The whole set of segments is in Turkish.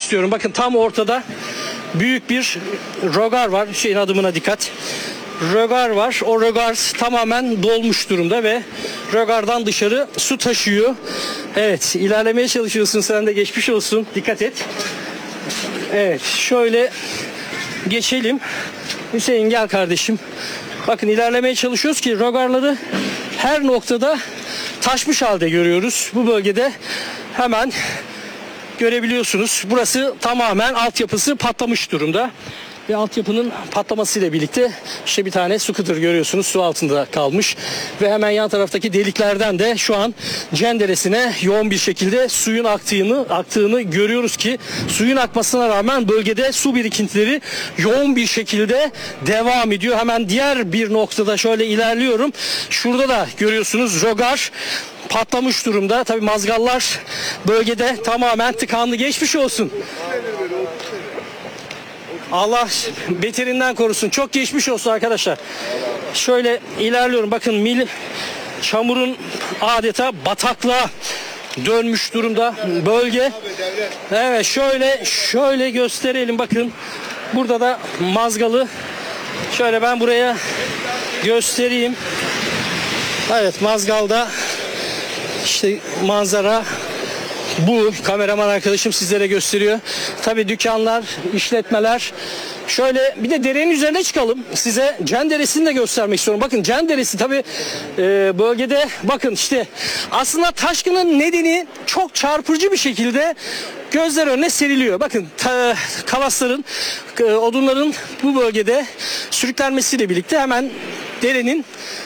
istiyorum. Bakın tam ortada büyük bir rögar var. Şeyin adımına dikkat. Rögar var. O rögar tamamen dolmuş durumda ve rögardan dışarı su taşıyor. Evet, ilerlemeye çalışıyorsun. Sen de geçmiş olsun. Dikkat et. Evet, şöyle geçelim. Hüseyin gel kardeşim. Bakın ilerlemeye çalışıyoruz ki rögarları her noktada taşmış halde görüyoruz. Bu bölgede hemen görebiliyorsunuz. Burası tamamen altyapısı patlamış durumda. Ve altyapının patlamasıyla birlikte işte bir tane scooter görüyorsunuz, su altında kalmış. Ve hemen yan taraftaki deliklerden de şu an Cenderesine yoğun bir şekilde suyun aktığını görüyoruz ki suyun akmasına rağmen bölgede su birikintileri yoğun bir şekilde devam ediyor. Hemen diğer bir noktada şöyle ilerliyorum. Şurada da görüyorsunuz rögar patlamış durumda. Tabii mazgallar bölgede tamamen tıkandı. Geçmiş olsun. Allah beterinden korusun. Çok geçmiş olsun arkadaşlar. Şöyle ilerliyorum. Bakın çamurun adeta bataklığa dönmüş durumda bölge. Evet şöyle gösterelim. Bakın burada da mazgalı. Şöyle ben buraya göstereyim. Evet, mazgalda işte manzara bu. Kameraman arkadaşım sizlere gösteriyor. Tabii dükkanlar, işletmeler. Şöyle bir de derenin üzerine çıkalım. Size Cenderesini de göstermek istiyorum. Bakın Cenderesi tabii bölgede bakın işte aslında taşkının nedeni çok çarpıcı bir şekilde gözler önüne seriliyor. Bakın kalasların, odunların bu bölgede sürüklenmesiyle birlikte hemen derenin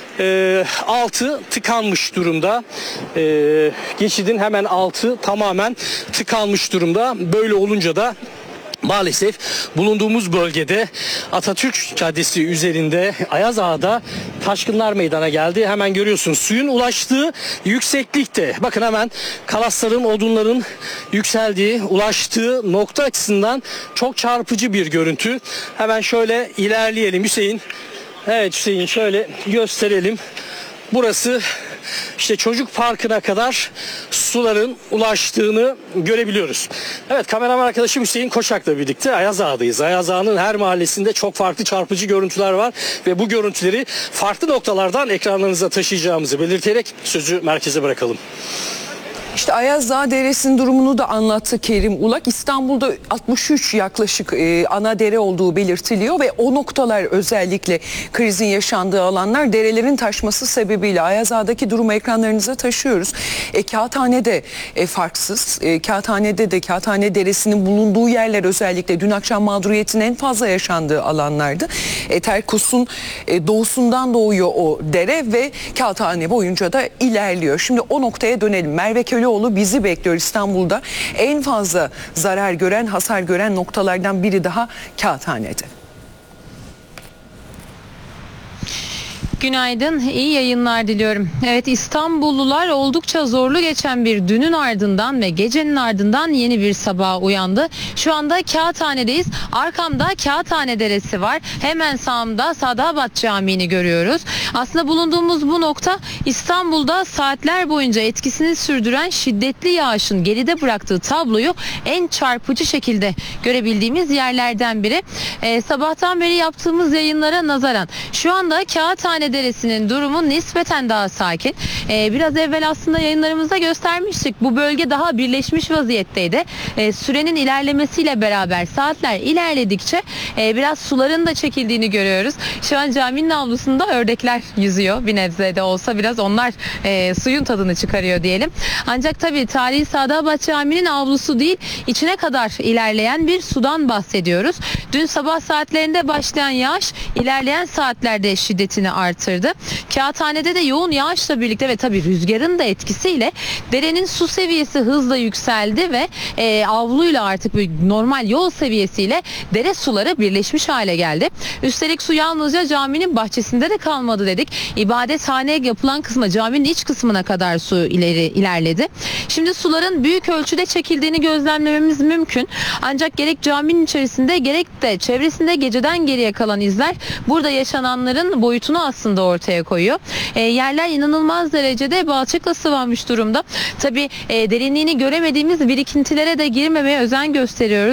altı tıkanmış durumda. Geçidin hemen altı tamamen tıkanmış durumda. Böyle olunca da maalesef bulunduğumuz bölgede Atatürk Caddesi üzerinde Ayaz Ağa'da taşkınlar meydana geldi. Hemen görüyorsunuz suyun ulaştığı yükseklikte. Bakın hemen kalasların, odunların yükseldiği, ulaştığı nokta açısından çok çarpıcı bir görüntü. Hemen şöyle ilerleyelim Hüseyin. Evet Hüseyin şöyle gösterelim. Burası işte çocuk parkına kadar suların ulaştığını görebiliyoruz. Evet, kameraman arkadaşım Hüseyin Koçak'la birlikte Ayaz Ağa'dayız. Ayaz Ağa'nın her mahallesinde çok farklı çarpıcı görüntüler var ve bu görüntüleri farklı noktalardan ekranlarınıza taşıyacağımızı belirterek sözü merkeze bırakalım. İşte Ayaz Dağı Deresi'nin durumunu da anlattı Kerim Ulak. İstanbul'da 63 yaklaşık ana dere olduğu belirtiliyor ve o noktalar özellikle krizin yaşandığı alanlar, derelerin taşması sebebiyle. Ayaz Dağ'daki durumu ekranlarınıza taşıyoruz. Kağıthane'de farksız. Kağıthane Deresi'nin bulunduğu yerler özellikle dün akşam mağduriyetin en fazla yaşandığı alanlardı. Terkos'un doğusundan doğuyor o dere ve Kağıthane boyunca da ilerliyor. Şimdi o noktaya dönelim. Merve Köleoğlu bizi bekliyor İstanbul'da. En fazla zarar gören, hasar gören noktalardan biri daha Kağıthane'de. Günaydın, iyi yayınlar diliyorum. Evet, İstanbullular oldukça zorlu geçen bir dünün ardından ve gecenin ardından yeni bir sabaha uyandı. Şu anda Kağıthane'deyiz. Arkamda Kağıthane Deresi var. Hemen sağımda Sadabat Camii'ni görüyoruz. Aslında bulunduğumuz bu nokta İstanbul'da saatler boyunca etkisini sürdüren şiddetli yağışın geride bıraktığı tabloyu en çarpıcı şekilde görebildiğimiz yerlerden biri. Sabahtan beri yaptığımız yayınlara nazaran şu anda Kağıthane Deresi'nin durumu nispeten daha sakin. Biraz evvel aslında yayınlarımızda göstermiştik. Bu bölge daha birleşmiş vaziyetteydi. Sürenin ilerlemesiyle beraber saatler ilerledikçe biraz suların da çekildiğini görüyoruz. Şu an caminin avlusunda ördekler yüzüyor. Bir nebze de olsa biraz onlar suyun tadını çıkarıyor diyelim. Ancak tabii tarihi Sadabat Camii'nin avlusu değil, içine kadar ilerleyen bir sudan bahsediyoruz. Dün sabah saatlerinde başlayan yağış ilerleyen saatlerde şiddetini artırdı. Kağıthane'de de yoğun yağışla birlikte ve tabii rüzgarın da etkisiyle derenin su seviyesi hızla yükseldi ve avluyla artık bir normal yol seviyesiyle dere suları birleşmiş hale geldi. Üstelik su yalnızca caminin bahçesinde de kalmadı dedik. İbadethane yapılan kısma, caminin iç kısmına kadar su ilerledi. Şimdi suların büyük ölçüde çekildiğini gözlemlememiz mümkün. Ancak gerek caminin içerisinde gerek de çevresinde geceden geriye kalan izler burada yaşananların boyutunu aslında ortaya koyuyor. Yerler inanılmaz derecede balçıkla sıvanmış durumda. Tabii derinliğini göremediğimiz birikintilere de girmemeye özen gösteriyoruz.